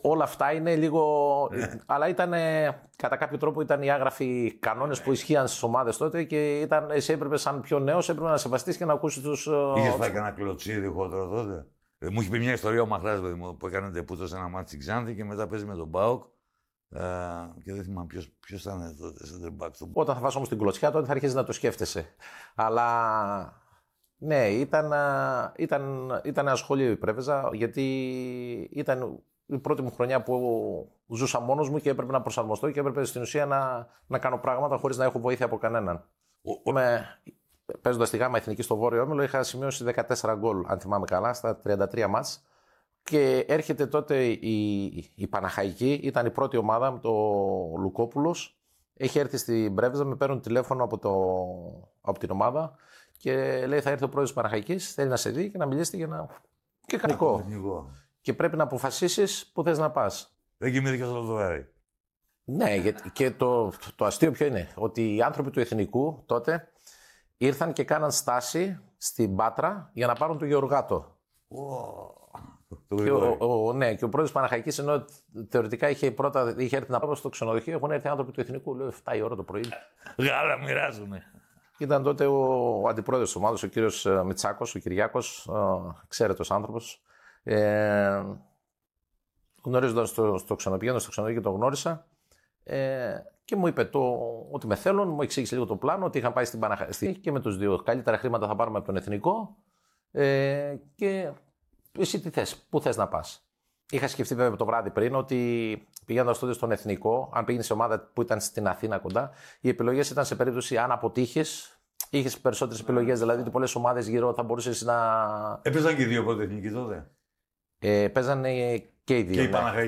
όλα αυτά είναι λίγο. Αλλά ήταν κατά κάποιο τρόπο ήταν οι άγραφοι κανόνες που ισχύαν στις ομάδες τότε και εσύ έπρεπε, σαν πιο νέος, έπρεπε να σεβαστείς και να ακούσεις τους. Είχες πάει κανένα κλωτσίδι χοντρό τότε? Μου έχει πει μια ιστορία ο Μαχράς που έκανε τεπούτο σε ένα μάτι στην Ξάνθη και μετά παίζει με τον ΠΑΟΚ. Και δεν θυμάμαι ποιος ήταν τότε σε center back. Όταν θα φας όμως την κλωτσιά, τότε θα αρχίσεις να το σκέφτεσαι. Αλλά ναι, ήταν ένα σχολείο η Πρέβεζα, γιατί ήταν η πρώτη μου χρονιά που ζούσα μόνος μου και έπρεπε να προσαρμοστώ και έπρεπε στην ουσία να κάνω πράγματα χωρίς να έχω βοήθεια από κανέναν. Παίζοντας τη ΓΑΜΑ Εθνική στο Βόρειο Όμιλο, είχα σημειώσει 14 γκολ, αν θυμάμαι καλά, στα 33 μάτς. Και έρχεται τότε η Παναχαϊκή, ήταν η πρώτη ομάδα με το Λουκόπουλος. Έχει έρθει στην Πρέβεζα, με παίρνουν τηλέφωνο από την ομάδα και λέει: θα έρθει ο πρόεδρος της Παναχαϊκής, θέλει να σε δει και να μιλήσετε για να. Και κανονικό. Και πρέπει να αποφασίσεις πού θες να πας. Δεν κοιμήθηκες όλο το βράδυ? Ναι, και το αστείο ποιο είναι? Ότι οι άνθρωποι του Εθνικού τότε ήρθαν και κάναν στάση στην Πάτρα για να πάρουν τον Γεωργάτο. Ναι, και ο πρόεδρος Παναχαϊκής, ενώ θεωρητικά είχε έρθει να πάμε στο ξενοδοχείο, έχουν έρθει άνθρωποι του Εθνικού. Λέω 7 η ώρα το πρωί. Γάλα μοιράζουνε. Ήταν τότε ο αντιπρόεδρος της ομάδας, ο κύριος Μητσάκος, ο Κυριάκος, ξέρετος άνθρωπος. Γνωρίζοντας στο ξενοδοχείο, το γνώρισα. Και μου είπε ότι με θέλουν, μου εξήγησε λίγο το πλάνο, ότι είχαν πάει στην Παναχαϊκή και με τους δύο. Καλύτερα χρήματα θα πάρουμε από τον Εθνικό. Και εσύ τι θες, πού θες να πας? Είχα σκεφτεί βέβαια το βράδυ πριν ότι πηγαίνοντας τότε στον Εθνικό, αν πήγαινε σε ομάδα που ήταν στην Αθήνα κοντά, οι επιλογές ήταν σε περίπτωση αν αποτύχεις, είχες περισσότερες επιλογές. Δηλαδή ότι πολλές ομάδες γύρω θα μπορούσες να. Έπαιζαν και οι δύο πρώτοι εθνικοί τότε? Παίζανε και οι δύο. Και η Παναχαϊκή.